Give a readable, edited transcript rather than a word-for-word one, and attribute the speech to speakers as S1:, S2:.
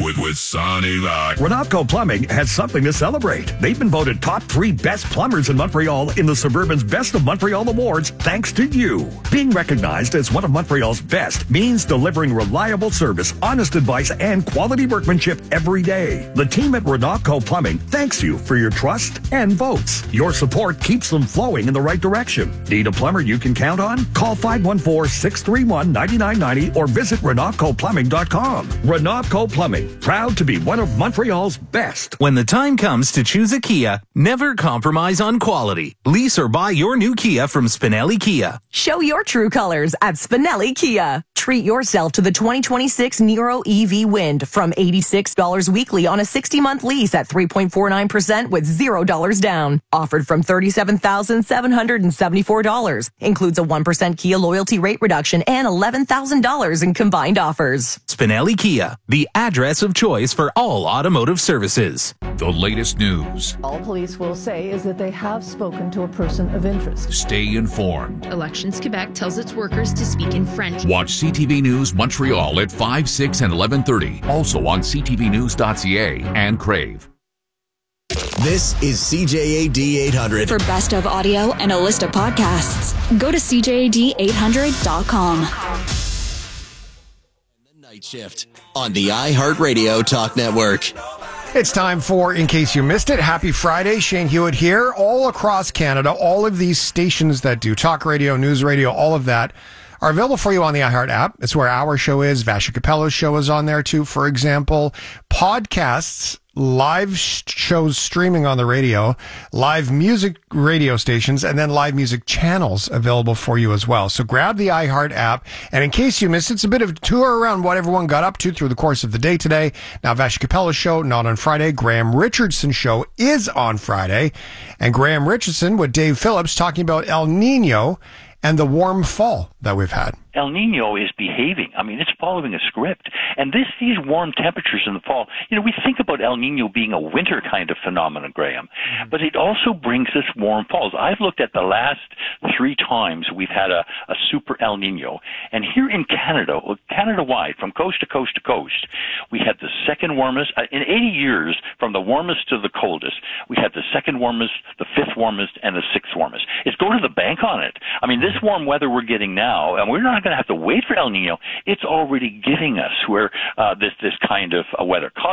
S1: with Sonny Lac.
S2: Renatco Plumbing has something to celebrate. They've been voted top 3 best plumbers in Montreal in the Suburban's Best of Montreal Awards thanks to you. Being recognized as one of Montreal's best means delivering reliable service, honest advice, and quality workmanship every day. The team at Renatco Plumbing thanks you for your trust and votes. Your support keeps them flowing in the right direction. Need a plumber you can count on? Call 514-631-9990 or visit RenatcoPlumbing.com. Renatco Plumbing, proud to be one of Montreal's best.
S3: When the time comes to choose a Kia, never compromise on quality. Lease or buy your new Kia from Spinelli Kia.
S4: Show your true colors at Spinelli Kia. Treat yourself to the 2026 Niro EV Wind from $86 weekly on a 60-month lease at 3.49% with $0 down. Offered from $37,774. Includes a 1% Kia loyalty rate reduction and $11,000 in combined offers.
S3: Spinelli Kia, the address of choice for all automotive services.
S1: The latest news.
S5: All police will say is that they have spoken to a person of interest.
S1: Stay informed.
S6: Elections Quebec tells its workers to speak in French.
S1: Watch CTV News Montreal at 5, 6, and 11:30. Also on ctvnews.ca and Crave.
S7: This is CJAD 800.
S8: For best of audio and a list of podcasts, go to CJAD800.com.
S7: The Night Shift on the iHeartRadio Talk Network.
S9: It's time for In Case You Missed It. Happy Friday. Shane Hewitt here. All across Canada, all of these stations that do talk radio, news radio, all of that are available for you on the iHeart app. It's where our show is. Vasha Capello's show is on there too, for example. Podcasts, live shows streaming on the radio, live music radio stations, and then live music channels available for you as well. So grab the iHeart app. And in case you missed it, it's a bit of a tour around what everyone got up to through the course of the day today. Now, Vasha Capello's show, not on Friday. Graham Richardson's show is on Friday. And Graham Richardson with Dave Phillips talking about El Nino and the warm fall that we've had.
S10: El Nino is behaving. I mean, it's following a script. And these warm temperatures in the fall, we think about El Nino being a winter kind of phenomenon, Graham, but it also brings us warm falls. I've looked at the last 3 times we've had a super El Nino. And here in Canada, Canada-wide, from coast to coast to coast, we had the second warmest, in 80 years, from the warmest to the coldest, we had the second warmest, the 5th warmest, and the 6th warmest. It's go to the bank on it. I mean, this warm weather we're getting now, and we're not going to have to wait for El Nino. It's already giving us this kind of weather.